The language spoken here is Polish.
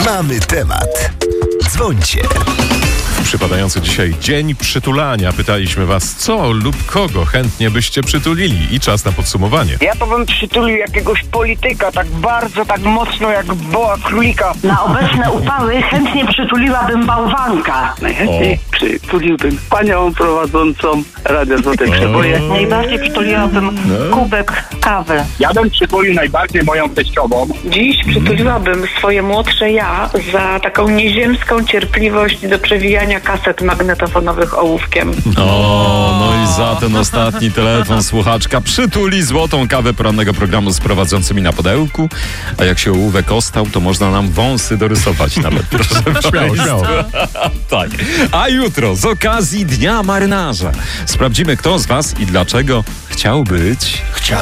Mamy temat. Dzwońcie. W przypadający dzisiaj dzień przytulania pytaliśmy was, co lub kogo chętnie byście przytulili i czas na podsumowanie. Ja to bym przytulił jakiegoś polityka, tak bardzo, tak mocno jak boa królika. Na obecne upały chętnie przytuliłabym bałwanka. Najchętniej przytuliłbym panią prowadzącą Radia Złote Przeboje. Najbardziej przytuliłabym kubek kawy. Ja bym przytulił najbardziej moją teściową. Dziś przytuliłabym swoje młodsze ja za taką nieziemską cierpliwość do przewijania kaset magnetofonowych ołówkiem. No i za ten ostatni telefon słuchaczka przytuli złotą kawę porannego programu z prowadzącymi na pudełku, a jak się ołówek ostał, to można nam wąsy dorysować nawet, proszę Śmiało. Tak. A jutro z okazji Dnia Marynarza sprawdzimy, kto z was i dlaczego chciał być